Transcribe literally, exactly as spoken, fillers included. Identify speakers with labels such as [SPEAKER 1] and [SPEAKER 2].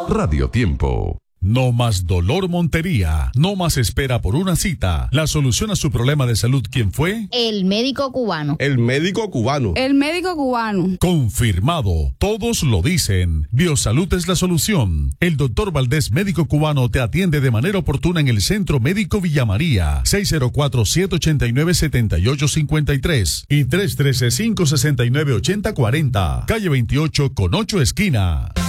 [SPEAKER 1] Radio Tiempo.
[SPEAKER 2] No más dolor Montería, no más espera por una cita. La solución a su problema de salud, ¿quién fue?
[SPEAKER 3] El médico cubano.
[SPEAKER 4] El médico cubano.
[SPEAKER 5] El médico cubano.
[SPEAKER 2] Confirmado, todos lo dicen. Biosalud es la solución. El doctor Valdés, médico cubano, te atiende de manera oportuna en el Centro Médico Villa María, seis cero cuatro, siete ocho nueve, siete ocho cinco tres y tres uno tres, cinco seis nueve, ocho cero cuatro cero, calle veintiocho con ocho esquina.